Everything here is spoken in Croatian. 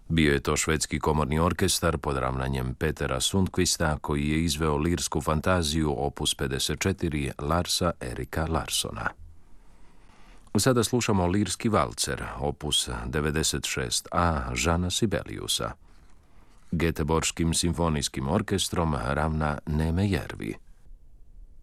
Bio je to švedski komorni orkestar pod ravnanjem Petera Sundqvista koji je izveo lirsku fantaziju opus 54 Larsa Erika Larsona. Sada slušamo lirski valcer, opus 96a Žana Sibeliusa. Göteborgskim simfonijskim orkestrom ravna Neme Järvi.